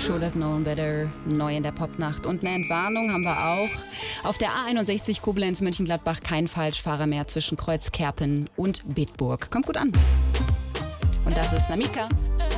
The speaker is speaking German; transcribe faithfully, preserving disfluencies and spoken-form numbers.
Should Have Known Better, neu in der Popnacht. Und eine Entwarnung haben wir auch. Auf der A einundsechzig Koblenz-Mönchengladbach kein Falschfahrer mehr zwischen Kreuzkerpen und Bitburg. Kommt gut an. Und das ist Namika.